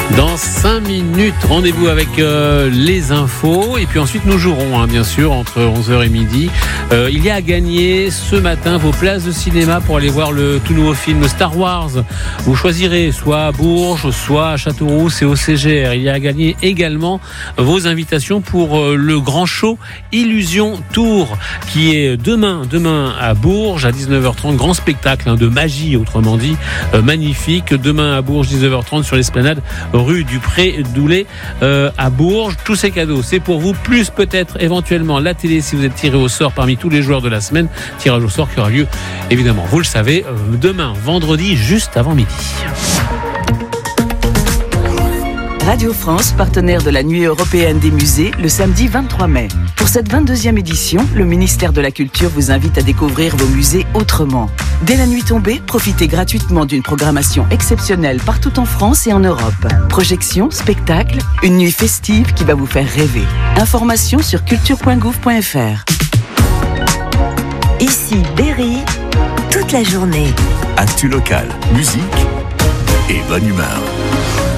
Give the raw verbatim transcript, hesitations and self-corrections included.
Dans cinq minutes, rendez-vous avec euh, les infos. Et puis ensuite, nous jouerons, hein, bien sûr, entre onze heures et midi. Euh, il y a à gagner ce matin vos places de cinéma pour aller voir le tout nouveau film Star Wars. Vous choisirez soit à Bourges, soit à Châteauroux et au C G R. Il y a à gagner également vos invitations pour euh, le grand show Illusion Tour, qui est demain, demain à Bourges à dix-neuf heures trente. Grand spectacle hein, de magie, autrement dit, euh, magnifique. Demain à Bourges, dix-neuf heures trente, sur l'esplanade rue du Pré-Doulet euh, à Bourges. Tous ces cadeaux, c'est pour vous, plus peut-être éventuellement la télé si vous êtes tiré au sort parmi tous les joueurs de la semaine. Tirage au sort qui aura lieu, évidemment, vous le savez, euh, demain, vendredi, juste avant midi. Radio France, partenaire de la Nuit européenne des musées, le samedi vingt-trois mai. Pour cette vingt-deuxième édition, le ministère de la Culture vous invite à découvrir vos musées autrement. Dès la nuit tombée, profitez gratuitement d'une programmation exceptionnelle partout en France et en Europe. Projections, spectacles, une nuit festive qui va vous faire rêver. Informations sur culture point gouv point f r. Ici Berry, toute la journée. Actu local, musique et bonne humeur.